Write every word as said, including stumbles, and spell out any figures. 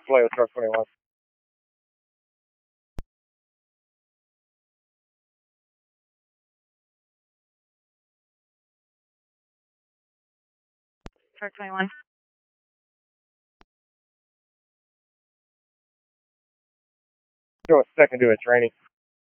play with truck twenty-one. Truck twenty-one. Do a second to a training.